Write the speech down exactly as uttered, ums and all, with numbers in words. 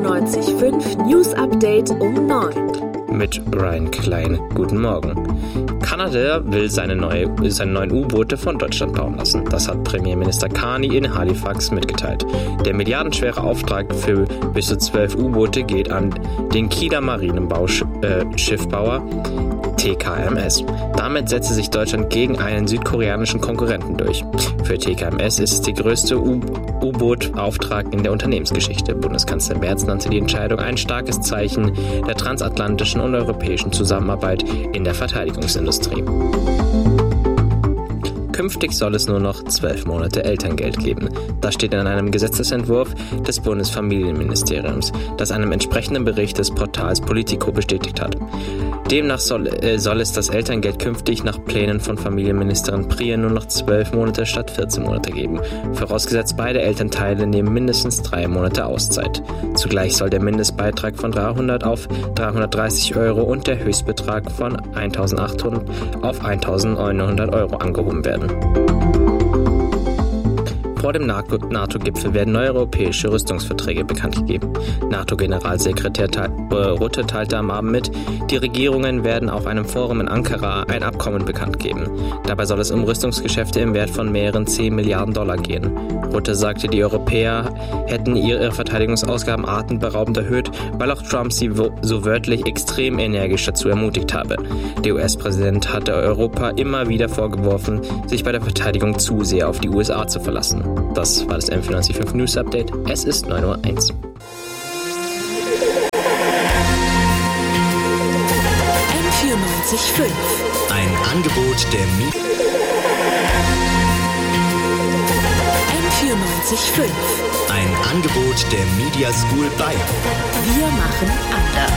vierundneunzig Komma fünf News Update um neun. Mit Brian Klein. Guten Morgen. Kanada will seine, neue, seine neuen U-Boote von Deutschland bauen lassen. Das hat Premierminister Carney in Halifax mitgeteilt. Der milliardenschwere Auftrag für bis zu zwölf U-Boote geht an den Kieler Marinenschiffbauer T K M S. Damit setze sich Deutschland gegen einen südkoreanischen Konkurrenten durch. Für T K M S ist es der größte U- U-Boot-Auftrag in der Unternehmensgeschichte. Bundeskanzler Merz nannte die Entscheidung ein starkes Zeichen der transatlantischen und europäischen Zusammenarbeit in der Verteidigungsindustrie. Künftig soll es nur noch zwölf Monate Elterngeld geben. Das steht in einem Gesetzesentwurf des Bundesfamilienministeriums, das einem entsprechenden Bericht des Portals Politico bestätigt hat. Demnach soll, äh, soll es das Elterngeld künftig nach Plänen von Familienministerin Prier nur noch zwölf Monate statt vierzehn Monate geben. Vorausgesetzt, beide Elternteile nehmen mindestens drei Monate Auszeit. Zugleich soll der Mindestbeitrag von dreihundert auf dreihundertdreißig Euro und der Höchstbetrag von eintausendachthundert auf eintausendneunhundert Euro angehoben werden. Vor dem NATO-Gipfel werden neue europäische Rüstungsverträge bekannt gegeben. NATO-Generalsekretär Rutte teilte am Abend mit, die Regierungen werden auf einem Forum in Ankara ein Abkommen bekannt geben. Dabei soll es um Rüstungsgeschäfte im Wert von mehreren zehn Milliarden Dollar gehen. Rutte sagte, die Europäer hätten ihre Verteidigungsausgaben atemberaubend erhöht, weil auch Trump sie so wörtlich extrem energisch dazu ermutigt habe. Der U S-Präsident hatte Europa immer wieder vorgeworfen, sich bei der Verteidigung zu sehr auf die U S A zu verlassen. Das war das M vierundneunzig Komma fünf News Update. Es ist neun Uhr eins. M vierundneunzig Komma fünf. Ein Angebot der Mi- M vierundneunzig Komma fünf. Ein Angebot der Media School Bayern. Wir machen